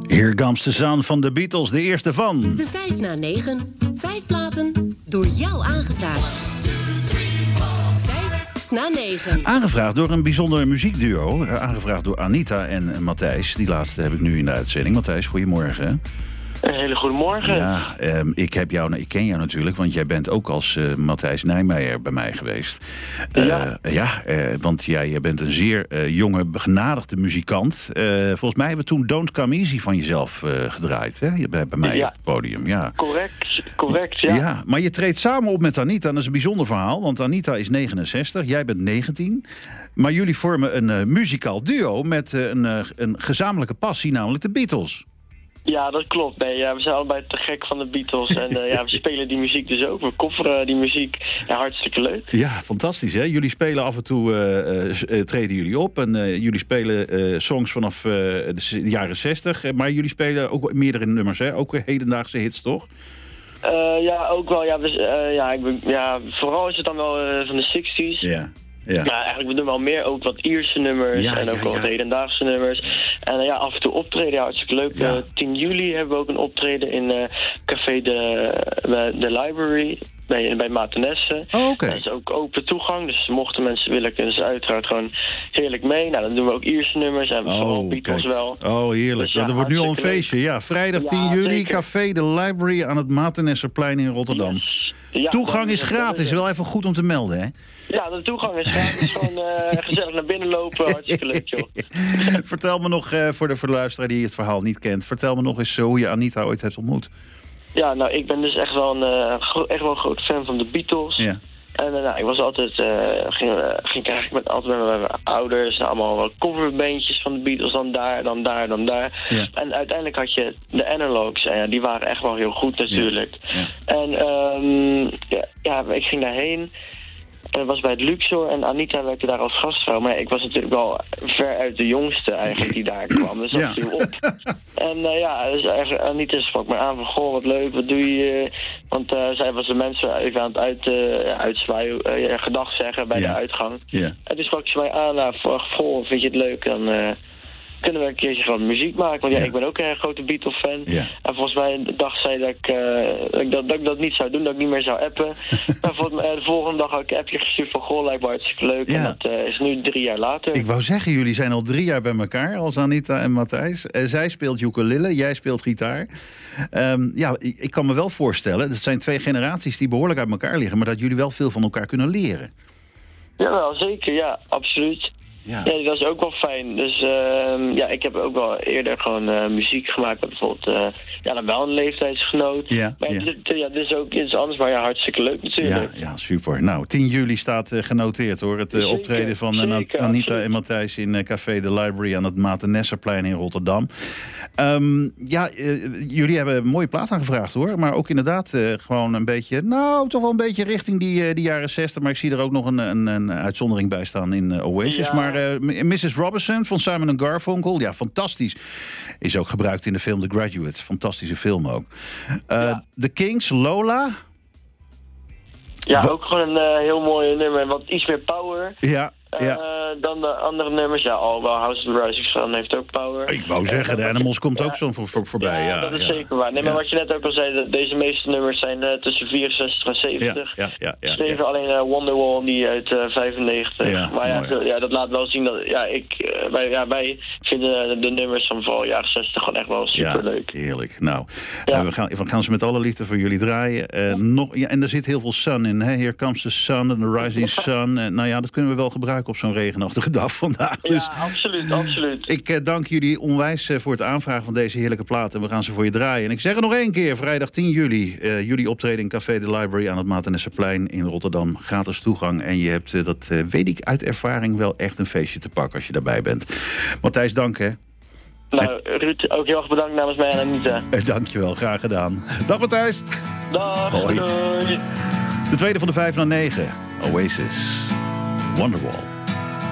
Here Comes the Sun van de Beatles, de eerste van. De 5 na 9. 5 platen door jou aangevraagd. 5 na 9. Aangevraagd door een bijzonder muziekduo. Aangevraagd door Anita en Matthijs. Die laatste heb ik nu in de uitzending. Matthijs, goedemorgen. Een hele goede morgen. Ja, ik ken jou natuurlijk, want jij bent ook als Matthijs Nijmeijer bij mij geweest. Want jij bent een zeer jonge, begenadigde muzikant. Volgens mij hebben we toen Don't Come Easy van jezelf gedraaid, hè? Bij mij op het podium. Ja. Correct, ja. Ja. Maar je treedt samen op met Anita, en dat is een bijzonder verhaal, want Anita is 69, jij bent 19. Maar jullie vormen een muzikaal duo met een gezamenlijke passie, namelijk de Beatles. Ja, dat klopt. Nee, ja, we zijn allebei te gek van de Beatles. En we spelen die muziek dus ook. We kofferen die muziek. Ja, hartstikke leuk. Ja, fantastisch, hè? Jullie spelen af en toe, treden jullie op. En jullie spelen songs vanaf de jaren 60. Maar jullie spelen ook meerdere nummers, hè? Ook hedendaagse hits, toch? Ja, ook wel. Vooral is het dan wel van de 60's. Ja. Ja, eigenlijk we doen wel meer ook wat Ierse nummers en ook wat hedendaagse nummers. En af en toe optreden, hartstikke leuk. Ja. 10 juli hebben we ook een optreden in Café de Library bij Matenesse. Oh, oké. Dat is ook open toegang, dus mochten mensen willen, kunnen ze uiteraard gewoon heerlijk mee. Nou, dan doen we ook Ierse nummers en vooral Beatles wel. Oh, heerlijk. Dus, dat wordt nu al een feestje. Ja, vrijdag 10 juli, zeker. Café de Library aan het Matenesseplein in Rotterdam. Yes. Ja, toegang is gratis, wel even goed om te melden, hè? Ja, de toegang is gratis. Gewoon gezellig naar binnen lopen, hartstikke leuk, joh. Vertel me nog, voor de luisteraar die het verhaal niet kent, vertel me nog eens hoe je Anita ooit hebt ontmoet. Ja, nou, ik ben dus echt wel een groot fan van de Beatles. Ja. En ik was altijd, ging eigenlijk altijd met mijn ouders, allemaal wat coverbandjes van de Beatles, dan daar. Ja. En uiteindelijk had je de Analogs, en die waren echt wel heel goed natuurlijk. Ja. Ja. En ik ging daarheen. En dat was bij het Luxor en Anita werkte daar als gastvrouw. Maar ik was natuurlijk wel ver uit de jongste eigenlijk die daar kwam. Dus dat viel op. En dus eigenlijk Anita sprak me aan van, goh, wat leuk, wat doe je? Want zij was de mensen even aan het uitzwaaien, gedag zeggen bij de uitgang. Ja. En toen sprak ze mij aan, goh, vind je het leuk? Dan kunnen we een keertje gewoon muziek maken. Want ik ben ook een erg grote Beatle-fan. Ja. En volgens mij dacht zij dat ik dat niet zou doen, dat ik niet meer zou appen. En de volgende dag had ik een appje gestuurd van, goh, lijkt me hartstikke leuk. Ja. En dat is nu 3 jaar later. Ik wou zeggen, jullie zijn al 3 jaar bij elkaar, als Anita en Matthijs. Zij speelt ukulele, jij speelt gitaar. Ik kan me wel voorstellen, dat zijn 2 generaties die behoorlijk uit elkaar liggen, maar dat jullie wel veel van elkaar kunnen leren. Jawel, zeker, ja, absoluut. Ja, dat is ook wel fijn. Dus ik heb ook wel eerder gewoon muziek gemaakt met bijvoorbeeld dan wel een leeftijdsgenoot. Ja, maar dit is ook iets anders, maar hartstikke leuk natuurlijk. Ja, super. Nou, 10 juli staat genoteerd, hoor. Het optreden van Anita absoluut. En Matthijs in Café de Library aan het Matenesseplein in Rotterdam. Jullie hebben een mooie plaat aangevraagd, hoor. Maar ook inderdaad gewoon een beetje, toch wel een beetje richting die jaren 60. Maar ik zie er ook nog een uitzondering bij staan in Oasis. Ja. Maar Mrs. Robinson van Simon & Garfunkel, ja, fantastisch. Is ook gebruikt in de film The Graduate. Fantastische film ook. The Kings, Lola. Ja, ook gewoon een heel mooi nummer. Wat iets meer power. Ja. Dan de andere nummers. Ja, House of the Rising Sun heeft ook power. Ik wou zeggen, de Animals komt ook zo voorbij. Ja, dat is zeker waar. Nee, maar wat je net ook al zei, deze meeste nummers zijn tussen 64 en 70. Schreven alleen Wonderwall, die uit 95. Ja, maar dat laat wel zien dat wij vinden de nummers van vooral jaren 60 gewoon echt wel superleuk. Ja, heerlijk. Nou, we gaan ze met alle liefde voor jullie draaien. En er zit heel veel sun in. Hè? Here Comes the Sun and the Rising Sun. Dat kunnen we wel gebruiken op zo'n regenachtige dag vandaag. Ja, absoluut. Ik dank jullie onwijs voor het aanvragen van deze heerlijke plaat. En we gaan ze voor je draaien. En ik zeg het nog 1 keer, vrijdag 10 juli. Jullie optreden in Café de Library aan het Matenesseplein in Rotterdam. Gratis toegang. En je hebt, dat weet ik uit ervaring, wel echt een feestje te pakken als je daarbij bent. Matthijs, dank hè. Nou, Ruud, ook heel erg bedankt namens mij en Anita. Dankjewel, graag gedaan. Dag Matthijs. Dag, doei. De tweede van de 5 naar 9. Oasis. Wonderwall.